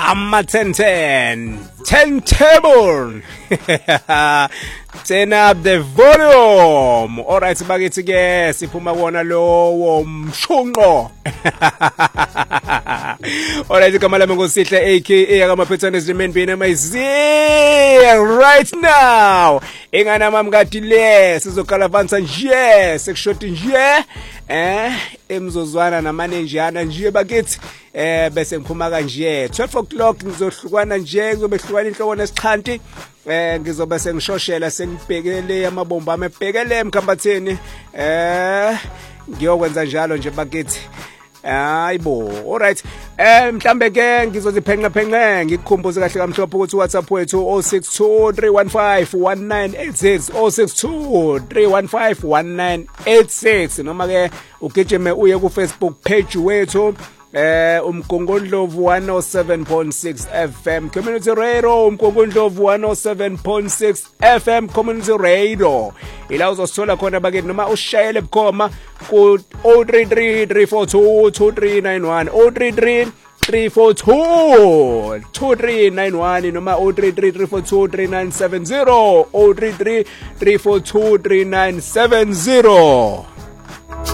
ama 10 table. Turn up the volume. Alright bakithi ke siphuma kuona lowo mshunqo. Alright igama lami ngosihle aka yakamaphethane Zimeni Bini right now. Ingana mamkati le sizokalavansa nje sekushoti nje emzozwana namanenjana nje bakithi bese ngiphuma kanje 12 o'clock ngizohlukana nje kuzobehlukana inhloko nesixhanti ngizobe sengishoshela sengibhekele amabomba amebhekele emkhambatheni ngiyokwenza njalo nje bakithi hayibo alright mhlambe ke ngizoziphenqa ngikukhumbuze kahle kamhlophe ukuthi WhatsApp wethu 0623151986 0623151986 noma ke ugijime uye ku Facebook page wethu umgongondlovu 107.6 FM Community Radio umgongondlovu 107.6 FM Community Radio ila uzosithola khona bakithi noma ushayele bukhoma ku 0333422391 0333422391 noma 0333423970 0333423970